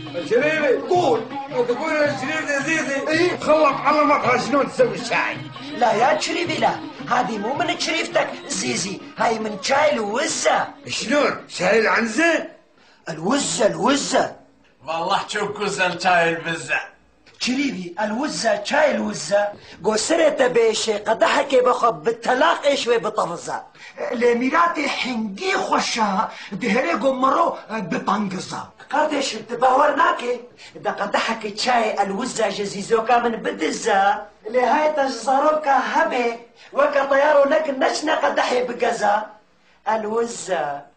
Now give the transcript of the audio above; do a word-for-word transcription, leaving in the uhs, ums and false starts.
شريفي قول. تقول يا شريف يا سيدي ايه؟ خلط علمك شلون تسوي الشاي. لا يا شريفي لا، هذه مو من شريفتك زيزي، هاي من شاي الوزة. شلون؟ شاي العنزة؟ الوزة الوزة. والله شوف كوزل شاي البزة. شريفي الوزة شاي الوزة. قصرت بيشي قدحكي بخب بالتلاقي شوي بطرزة. لميراتي حنجي خوشها دهري قمرو بطنقزة. قدش تباورناكي إذا قدحك شاي الوزة جزيزوكا من بدزة لهاي تجزروكا هبي وكا طيارو لك نشنا قدحي بقزة الوزة.